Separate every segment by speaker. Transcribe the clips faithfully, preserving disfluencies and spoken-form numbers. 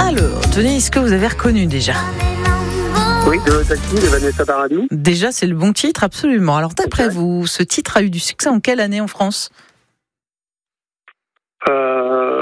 Speaker 1: Alors, Denis, est-ce que vous avez reconnu déjà ?
Speaker 2: Oui, de Taxi, de Vanessa Paradis.
Speaker 1: Déjà, c'est le bon titre, absolument. Alors, d'après
Speaker 2: Okay.
Speaker 1: vous, ce titre a eu du succès en quelle année en France ?
Speaker 2: Euh...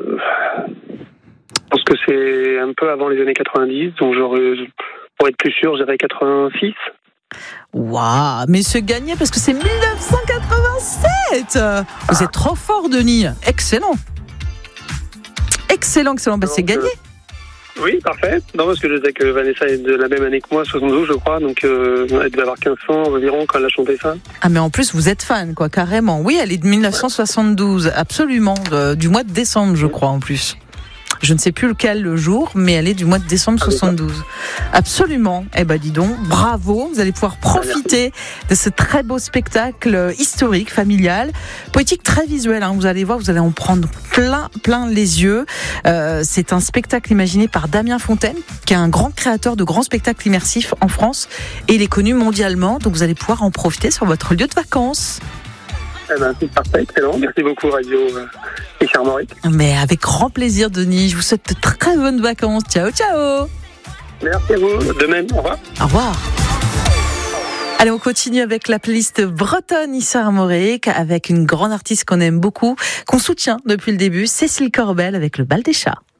Speaker 2: Je pense que c'est un peu avant les années quatre-vingt-dix, donc j'aurais, pour être plus sûr, j'irais quatre-vingt-six.
Speaker 1: Waouh, mais c'est gagné parce que c'est dix-neuf cent quatre-vingt-sept. Vous êtes trop fort, Denis. Excellent. Excellent, excellent. Bah,
Speaker 2: Donc,
Speaker 1: c'est gagné.
Speaker 2: Euh... Oui, parfait. Non, parce que je sais que Vanessa est de la même année que moi, soixante-douze, je crois, donc euh, elle devait avoir quinze ans environ quand elle a chanté ça.
Speaker 1: Ah, mais en plus, vous êtes fan, quoi, carrément. Oui, elle est de dix-neuf cent soixante-douze, absolument, de, du mois de décembre, je crois, en plus. Je ne sais plus lequel le jour, mais elle est du mois de décembre soixante-douze. Absolument. Eh ben, dis donc, bravo. Vous allez pouvoir profiter de ce très beau spectacle historique, familial, poétique, très visuel. Hein. Vous allez voir, vous allez en prendre plein, plein les yeux. Euh, c'est un spectacle imaginé par Damien Fontaine, qui est un grand créateur de grands spectacles immersifs en France, et il est connu mondialement. Donc, vous allez pouvoir en profiter sur votre lieu de vacances.
Speaker 2: Eh ben, c'est parfait, excellent. Merci beaucoup, Radio euh, et Charmoric.
Speaker 1: Mais avec grand plaisir, Denis. Je vous souhaite de très bonnes vacances. Ciao, ciao.
Speaker 2: Merci à vous. De même. Au revoir.
Speaker 1: Au revoir. Allez, on continue avec la playlist bretonne Issa Armorique, avec une grande artiste qu'on aime beaucoup, qu'on soutient depuis le début, Cécile Corbel avec le Bal des Chats.